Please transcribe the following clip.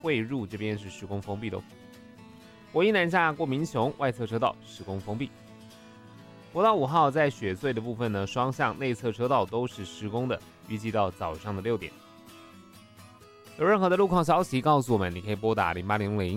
汇入这边是施工封闭的。国一南下过民雄外侧车道施工封闭。国道5号在雪隧的部分呢，双向内侧车道都是施工的，预计到早上的6点。有任何的路况消息告诉我们，你可以拨打0800